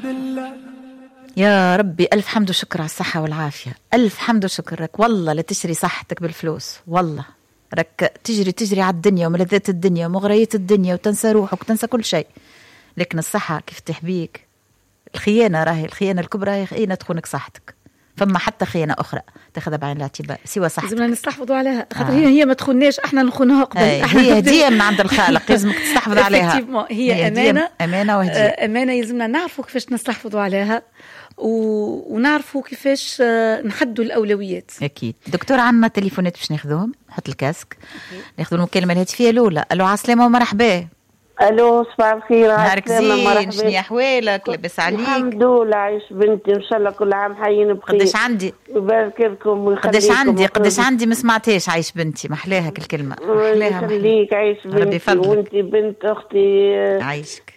يا ربي ألف حمد وشكر على الصحة والعافية. ألف حمد وشكر لك والله، لا تشري صحتك بالفلوس والله. رك تجري على الدنيا وملذات الدنيا ومغريات الدنيا وتنسى روحك وتنسى كل شيء، لكن الصحة كيف تحبيك. الخيانة راهي الخيانة الكبرى هي تخونك صحتك. فما حتى خيانة أخرى تاخذها بعين الاعتبار سوى صحتك. لازمنا نستحفظوا عليها خاطر هي ما تخوناش، احنا نخونها قبل. هي هدية من عند الخالق لازمك تستحفظ عليها. هي أمانة وهدية. أمانة يلزمنا نعرفوا كيفاش نستحفظوا عليها ونعرفوا كيفاش نحدوا الأولويات. أكيد. دكتور عنا تليفونات باش ناخذوهم، نحط الكاسك ناخذوا المكالمة الهاتفية الأولى. ألو عسلامة ومرحبا. الو صباح الخير. نهارك زين، شنو احوالك؟ لاباس عليك؟ الحمد لله، عايش بنتي ان شاء الله كل عام حيين بخير. قداش عندي؟ يبارك لكم ويخليكم. قداش عندي ما سمعتيش. عايش بنتي، محلاها كل كلمه، محلاها يخليك. عايش بنتي وانتي بنت اختي. عايشك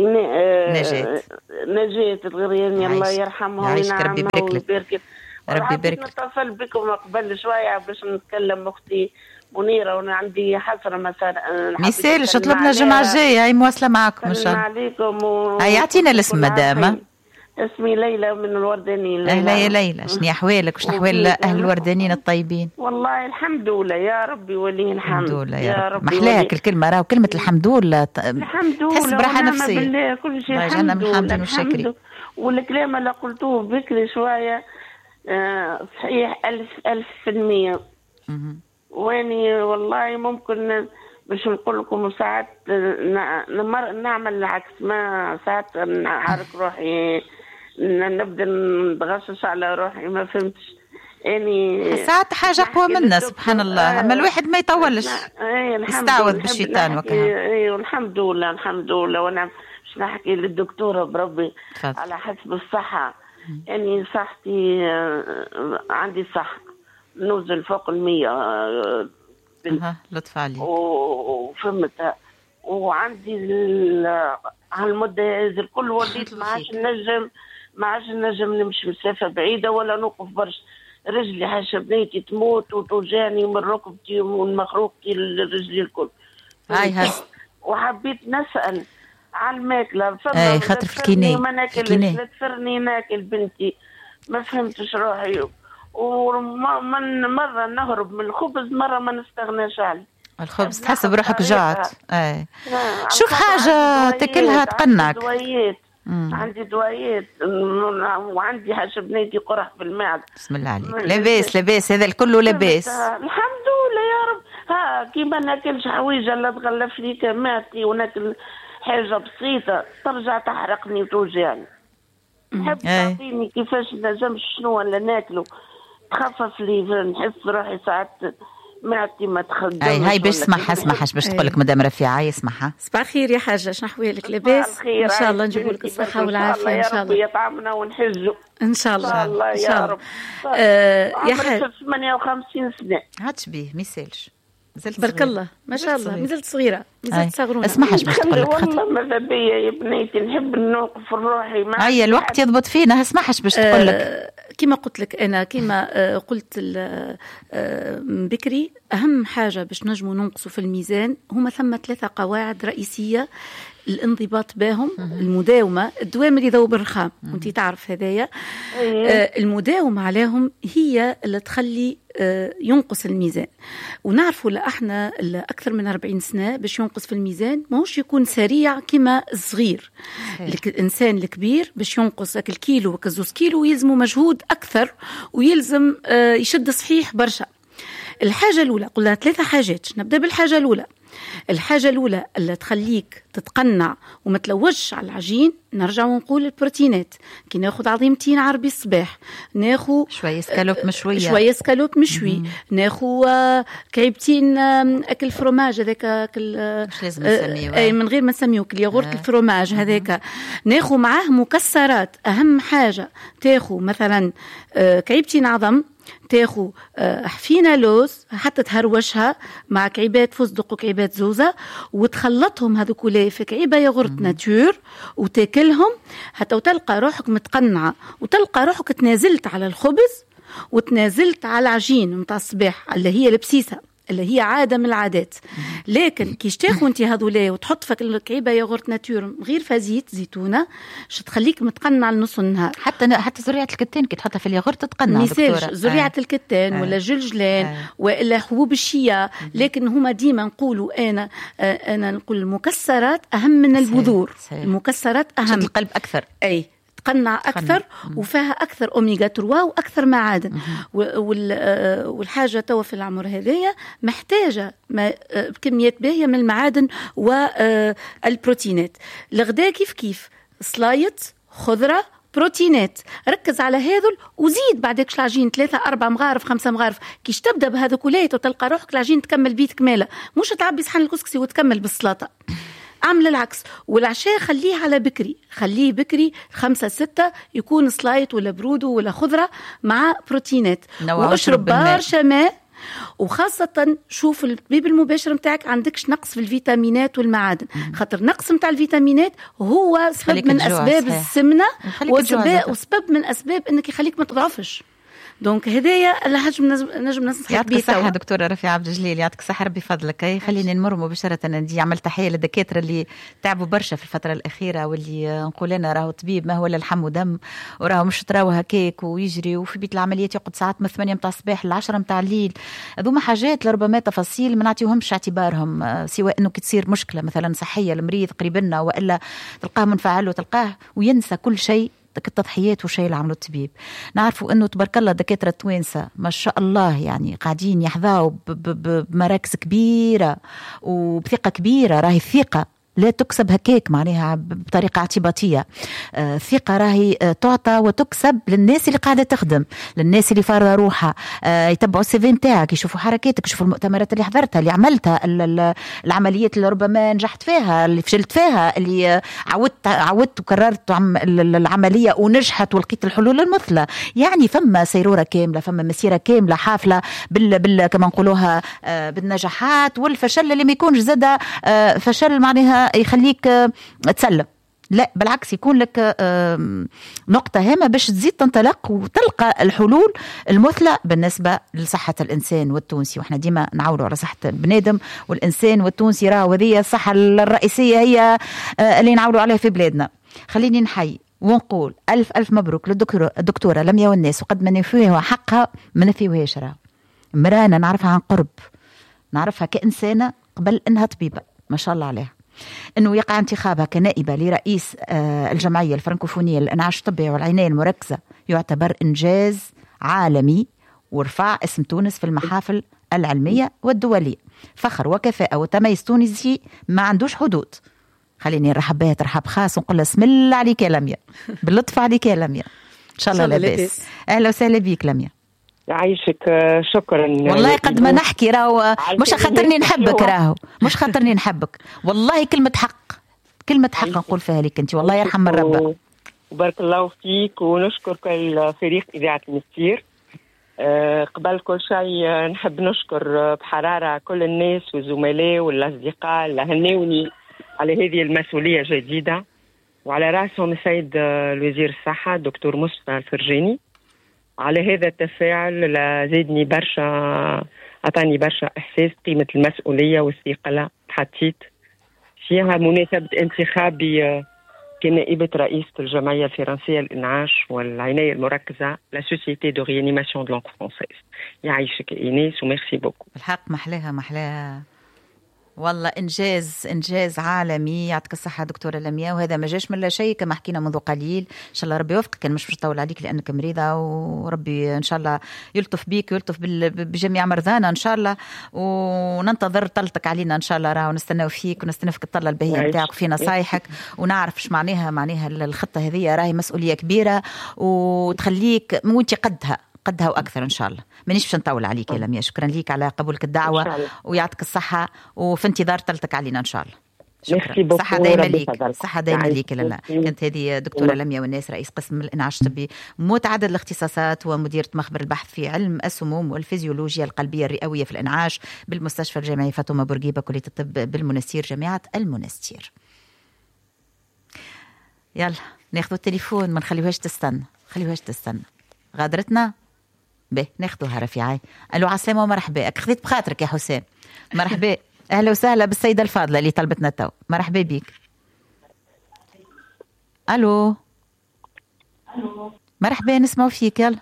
نجاة الغرياني الله يرحمها وينعمها ربي يبارك لك. ربي يبارك لك. نتصل بكم قبل شويه باش نتكلم اختي منيرة، وانا عندي حسرة مثلا ميسالش طلبنا الجمعة الجاية. هاي مواصلة معكم ان شاء الله. عليكم هاي اعطينا الاسم مدام. اسمي ليلى من الوردانيين. اهلا يا ليلى، شنو احوالك وشنو احوال اهل الوردانيين الطيبين؟ والله الحمد لله يا ربي ولي الحمد. الحمد لله يا رب. محلاها الكلمة، راهو كلمة الحمد لله. الحمد لله تحس براحة نفسية بالله كل شيء الحمد لله. والكلام اللي قلتوه بكري شوية صحيح 1000%. واني والله ممكن باش نقول لكم ساعات نعمل العكس، ما ساعات نعرك روحي نبدا نتغشش على روحي، ما فهمتش يعني. ساعات حاجة أقوى منا سبحان الله. أما الواحد ما يطولش يستعوذ بالشيطان وكذا. ايوه الحمد لله الحمد لله. وانا باش نحكي للدكتورة بربي على حسب الصحة. يعني صحتي عندي صحة نوزل فوق 100 لطف عليك. وفهمتها. وعندي هالمدة هذه الكل وليت ما عادش نجم نمشي مسافة بعيدة ولا نوقف برشا. رجلي حاشا بنيتي تموت وتوجعني من ركبتي ومن مخروقتي لرجلي الكل. وحبيت نسأل على الماكلة. خاطر في الكيني ما ناكلش، لا تفرني ناكل بنتي، ما فهمتش روحي. ومن مرة نهرب من الخبز، مرة ما نستغناش عليه. الخبز تحس بروحك جعت. شوف حاجة تاكلها تقنعك. عندي دوايات وعندي حاجة بنيتي قرح في المعدة. بسم الله عليك. لاباس هذا الكل لاباس الحمد لله يا رب. كيما ناكلش حويجة لا تغلف لي معدتي وناكل حاجة بسيطة ترجع تحرقني وتوجعني. نحب تعطيني كيفاش نجمش شنو ولا ناكله تخفف لي، نحس روحي ساعات معدتي ما تخدمش. هاي باش اسمحش باش تقول لك مدام رفيعة. يسمحها. صباح الخير يا حاجة، شنو احوالك؟ لاباس ان شاء الله نجيبوا لك الصحة والعافية ان شاء الله. يا رب يطعمنا ونحجوا ان شاء الله الله يا رب. يا حاجة 58 سنة هاتش بيه ميسالش. بارك الله ما شاء الله. مازلت صغيرة، مازلت صغرونة. اسمحش باش تقول لك والله ماذا بيا يا بنيتي نحب نوقف روحي. هيا الوقت يضبط فينا. اسمحش باش تقول لك كما قلت لك أنا، كما قلت بكري، أهم حاجة باش نجموا ننقصوا في الميزان هما ثم 3 قواعد رئيسية. الانضباط بهم، المداومة، الدوام اللي ذوب الرخام وانت تعرف هدايا. المداومة عليهم هي اللي تخلي ينقص الميزان. ونعرفوا احنا أكثر من 40 سنة باش ينقص في الميزان ماهوش يكون سريع كما الصغير. الإنسان الكبير باش ينقص الكيلو وكزوز كيلو يلزمه مجهود أكثر ويلزم يشد صحيح برشا. الحاجة الأولى قلنا 3 حاجات. نبدأ بالحاجة الأولى. الحاجة الأولى اللي تخليك تتقنع وما تلوجش على العجين. نرجع ونقول البروتينات. كي ناخد عظيمتين عربي الصباح، ناخد شوية سكالوب مشوية، شوية سكالوب مشوي، ناخد كعيبتين أكل فروماج هذاك مش لازم نسميه من غير ما نسميه الياغورت الفروماج هذاك. ناخد معاه مكسرات. أهم حاجة تاخد مثلا كعيبتين عظم، تاخو حفينة لوز حتى تهروشها مع كعيبات فستق وكعيبات زوزة وتخلطهم هذوكولا في كعيبة ياغورت ناتور وتاكلهم حتى وتلقى روحك متقنعة وتلقى روحك تنازلت على الخبز وتنازلت على العجين متاع الصباح اللي هي البسيسة اللي هي عادة من العادات. لكن كيش تاخو انت هذولا وتحط فك الكعيبة ياغورت ناتور غير فيها زيتونة شو تخليك متقنع لنص النهار. حتى زريعة الكتان كي تحطها في الياغورت تتقنع دكتورة. زريعة الكتان ولا جلجلان ولا حبوب الشيا. لكن هما ديما نقولوا أنا نقول المكسرات أهم من البذور. المكسرات أهم. القلب أكثر. أي تقنع أكثر وفيها أكثر أوميغا 3 وأكثر معادن. والحاجة توا في العمر هذايا محتاجة بكميات باهية من المعادن والبروتينات. الغداء كيف سلايط خضرة بروتينات ركز على هذول وزيد بعدك العجين 3-4 مغارف 5 مغارف. كيش تبدأ بهذا كليات وتلقى روحك العجين تكمل بيت كمالة. مش تعبي صحن الكسكسي وتكمل بالسلطة. أعمل العكس. والعشاء خليه بكري 5-6 يكون سلايط ولا برودو ولا خضرة مع بروتينات. واشرب برشا ماء. وخاصة شوف الطبيب المباشر متاعك عندكش نقص في الفيتامينات والمعادن. خاطر نقص متاع الفيتامينات هو سبب من أسباب السمنة وسبب من أسباب أنك يخليك ما تضعفش. دونك هدايا الحاج نجم ننصح يعطيك الصحة دكتورة رفيعة عبد الجليل. يعطيك الصحة ربي فضلك. خليني نمر مباشرة. ندي عمل تحية للدكاترة اللي تعبوا برشا في الفترة الأخيرة واللي نقول لنا راهو طبيب ما هو إلا لحم ودم وراهو مش تراو هكاك ويجري وفي بيت العمليات يقعد ساعات من 8 متاع الصباح ل10 متاع الليل. هذوما حاجات لربما تفاصيل ما نعطيوهمش اعتبارهم سواء إنه كتصير مشكلة مثلا صحية المريض قريبنا وإلا تلقاه منفعل وتلقاه وينسى كل شيء التضحيات والشيء اللي عملوا الطبيب. نعرفوا انه تبارك الله دكاتره التوانسه ما شاء الله يعني قاعدين يحظاوا بمراكز كبيره وبثقه كبيره. راهي الثقه لا تكسب هكاك معناها بطريقة اعتباطية. ثقة راهي تعطى وتكسب للناس اللي قاعدة تخدم للناس اللي فارضة روحها يتبعوا السيفي متاعك يشوفوا حركاتك يشوفوا المؤتمرات اللي حضرتها اللي عملتها العمليات اللي ربما نجحت فيها اللي فشلت فيها اللي عودت وكررت العملية ونجحت ولقيت الحلول المثلى. يعني فما سيرورة كاملة فما مسيرة كاملة حافلة كما نقولوها بالنجاحات والفشل اللي ما يكونش زاد فشل معناها يخليك تسلم. لا بالعكس يكون لك نقطة هامة باش تزيد تنطلق وتلقى الحلول المثلى بالنسبة لصحة الإنسان والتونسي. وإحنا ديما نعولوا على صحة البنادم والإنسان والتونسي راهو هذه الصحة الرئيسية هي اللي نعولوا عليها في بلادنا. خليني نحيي ونقول ألف مبروك للدكتورة لميا والناس وقد ما نفيوها حقها ما نفيوهاش. راهو مرانا نعرفها عن قرب نعرفها كإنسانة قبل إنها طبيبة ما شاء الله عليها. أنه يقع انتخابها كنائبة لرئيس الجمعية الفرنكوفونية للإنعاش الطبي والعناية المركزة يعتبر إنجاز عالمي ورفع اسم تونس في المحافل العلمية والدولية. فخر وكفاءة وتميز تونسي ما عندوش حدود. خليني نرحب بها ترحب خاص ونقول لها بسم الله عليك يا لميا باللطف عليك يا لميا إن شاء الله لاباس. أهلا وسهلا بيك لميا. يعيشك شكرا. والله قد ما نحكي راهو مش خاطرني نحبك راهو مش خاطرني نحبك والله كلمة حق نقول فيها لك انت والله يرحم الرب. وبارك الله فيك ونشكر كل فريق إذاعة المستير. قبل كل شيء نحب نشكر بحرارة كل الناس والزملاء والأصدقاء اللي هنوني على هذه المسؤولية الجديدة وعلى رأسهم السيد الوزير الصحة الدكتور مصطفى الفرجاني. على هذا التفاعل زادني برشا أعطاني برشا إحساس قيمة المسؤولية والثقة. حطيت فيها مناسبة انتخابي كنائبة رئيسة الجمعية الفرنسية للإنعاش والعناية المركزة La Société de Réanimation de Langue Française. يعيشك إيناس وميرسي بوكو. الحق محلاها والله إنجاز عالمي. يعطيك الصحة دكتورة لميا. وهذا ما جاش من لا شيء كما حكينا منذ قليل. إن شاء الله ربي يوفقك. كان مش طول عليك لأنك مريضة وربي إن شاء الله يلطف بيك ويلطف بجميع مرضانا إن شاء الله. وننتظر طلتك علينا إن شاء الله راهو نستناو فيك ونستناو فيك الطلة البهية بتاعك وفي نصايحك ونعرف إيش معناها الخطة هذه راهي مسؤولية كبيرة وتخليك وانت قدها وأكثر إن شاء الله. مانيش باش نطول عليك يا لميا. شكرا ليك على قبولك الدعوة ويعطيك الصحة وفي انتظار طلتك علينا إن شاء الله. شكرا. صحة دايما ليك. صحة دايما ليك. لا كانت هذه دكتورة لميا والناس رئيس قسم الإنعاش الطبي متعدد الاختصاصات ومديرة مخبر البحث في علم السموم والفيزيولوجيا القلبية الرئوية في الإنعاش بالمستشفى الجامعي فاطمة بورقيبة كلية الطب بالمنستير جامعة المنستير. يلا ناخذ التليفون ما نخليوهاش تستنى غادرتنا به ناخذوها رفيعي. الو عسلامة ومرحبا. خذيت بخاطرك يا حسام. مرحبا. اهلا وسهلا بالسيدة الفاضلة اللي طلبتنا تو. مرحبا بيك. الو مرحبا نسمعوا فيك. يلا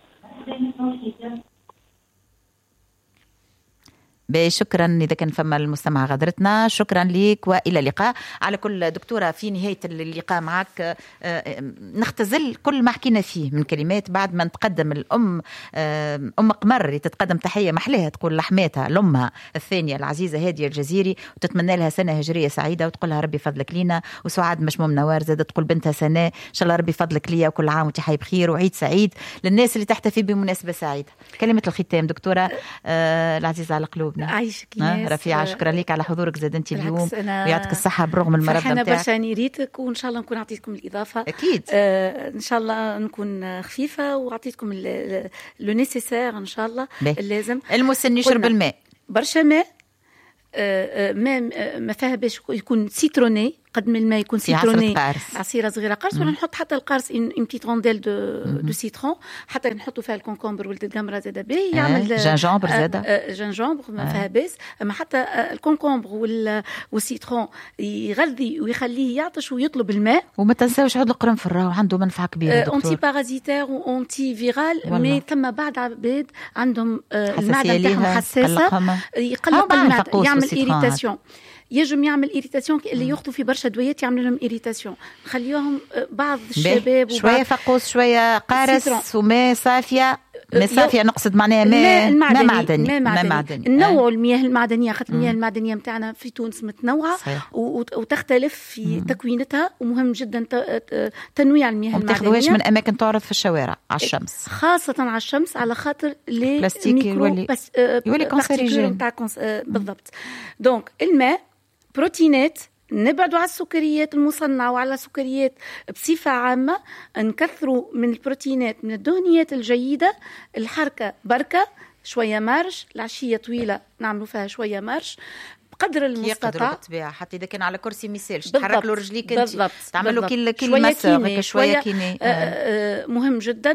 شكرا إذا كان فما المستمع غادرتنا. شكرا لك وإلى اللقاء. على كل دكتورة في نهاية اللقاء معك نختزل كل ما حكينا فيه من كلمات بعد ما نتقدم الأم أم قمر اللي تتقدم تحية محلها تقول لحماتها لأمها الثانية العزيزة هادية الجزيري وتتمنى لها سنة هجرية سعيدة وتقول لها ربي فضلك لينا. وسعاد مشموم نوار زادت تقول بنتها سنة إن شاء الله ربي فضلك ليا وكل عام وانت حي بخير وعيد سعيد للناس اللي تحتفي بمناسبة سعيدة. كلمة الختام دكتورة العزيزة على قلوبنا. عايشك ناس رفيعة. شكرا لك على حضورك زاد انت اليوم ويعطيك الصحة برغم المرض نتاعك. أنا برشا ريتك وإن شاء الله نكون عطيتكم الإضافة أكيد. إن شاء الله نكون خفيفة وعطيتكم لو نيسيسير إن شاء الله اللازم. المسن يشرب الماء برشا ماء ما فيها باش يكون سيتروني قد من الماء يكون سيتروني عصيره صغيره قرص ولا نحط حتى القرص اون بيتيت رونديل دو سيترون حتى نحطوا فيها الكونكومبر ولد القمره زاده به يعمل جنجامبر زاده جنجامبر ما فيها باس. اما حتى الكونكومبر والسيترون يغذي ويخليه يعطش ويطلب الماء. وما تنساوش عود القرنفل راهو عنده منفعه كبيره دكتور. اونتي بارازيتير وانتي فيرال مي ثم بعد عباد عندهم المعده نتاعهم حساسه يقلق المعده يعمل إيريتاسيون. يجم يعمل إيريتاسيون اللي ياخذوا في برشا دويات يعملوا لهم إيريتاسيون. نخليوهم بعض الشباب شويه فقوس شويه قارس وماء صافيه. ماء صافيه نقصد معناها ماء معدني. النوع المياه المعدنيه خاطر المياه المعدنيه نتاعنا في تونس متنوعه وتختلف في تكوينتها ومهم جدا تنويع المياه المعدنيه. ما تاخذوهاش من اماكن تعرض في الشوارع على الشمس خاصه على الشمس على خاطر لي بلاستيك يولي كونسيريجين بالضبط. دونك الماء بروتينات نبعدوا على السكريات المصنعة وعلى السكريات بصفة عامة. نكثروا من البروتينات من الدهنيات الجيدة. الحركة بركة شوية مارش العشية طويلة نعملوا فيها شوية مارش قدر المستطاع بالطبيعة. حتى إذا كان على كرسي ميسالش تحرك له رجليك انت تعمل له كل مسا شوية كيني مهم جدا.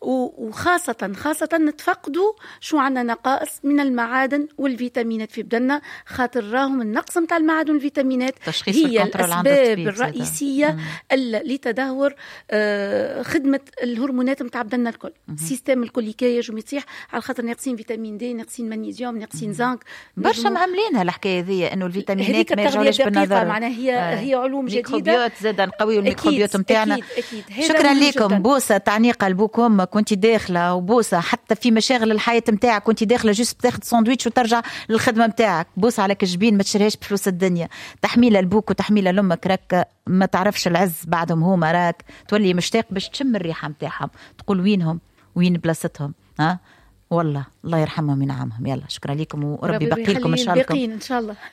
وخاصة نتفقدوا شو عنا نقائص من المعادن والفيتامينات في بدننا خاطر راهم النقص متاع المعادن والفيتامينات هي الأسباب الرئيسية لتدهور خدمة الهرمونات متاع بدننا الكل. السيستم الكل يجب يصيح على خاطر ناقصين فيتامين دي ناقصين مغنيسيوم ناقصين زنك برشا معملينها الحكاية انه الفيتامينات ما يرجعوش بالنظر معناها هي علوم جديده. الميكروبيوت زاد نقويو الميكروبيوت نتاعنا. شكرا لكم. بوسه تعني قلبكم كنت داخله وبوسه حتى في مشاغل الحياه نتاعك كنت داخله جوست تاخذ ساندويتش وترجع للخدمه نتاعك. بوسه عليك الجبين ما تشريهاش بفلوس الدنيا. تحميله لبوك وتحميله لامك راك ما تعرفش العز بعدهم هما راك تولي مشتاق باش تشم الريحه نتاعهم تقول وينهم وين بلاصتهم. والله الله يرحمهم وينعمهم. يلا شكرا لكم وربي يبقي لكم ان شاء الله. ان شاء الله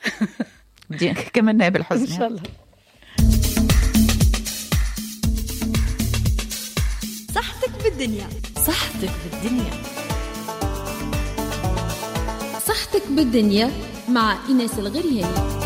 كملنا بالحزن ان شاء الله. صحتك بالدنيا. صحتك بالدنيا. صحتك بالدنيا مع إيناس الغرياني.